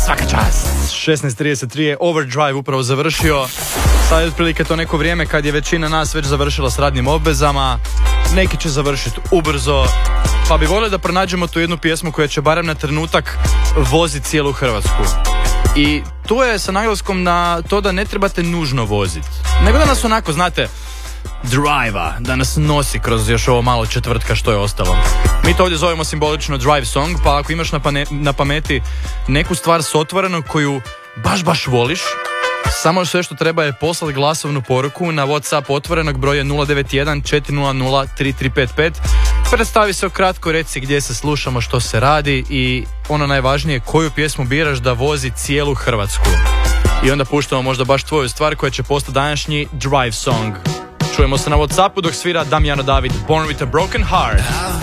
Svaka čast. 16:33 je Overdrive upravo završio. Sad je otprilike to neko vrijeme kad je većina nas već završila s radnim obvezama. Neki će završiti ubrzo. Pa bi volio da pronađemo tu jednu pjesmu koja će barem na trenutak voziti cijelu Hrvatsku. I tu je sa naglaskom na to da ne trebate nužno voziti, nego da nas onako, znate, drive-a, da nas nosi kroz još ovo malo četvrtka što je ostalo. Mi to ovdje zovemo simbolično drive song, pa ako imaš na pameti neku stvar s otvorenog koju baš voliš, samo sve što treba je poslati glasovnu poruku na WhatsApp otvorenog, broj je 091 400 3355. Predstavi se kratko, reci gdje se slušamo, što se radi i ono najvažnije, koju pjesmu biraš da vozi cijelu Hrvatsku. I onda puštamo možda baš tvoju stvar koja će postati današnji drive song. Čujemo se na WhatsAppu dok svira Damjano David, Born with a Broken Heart.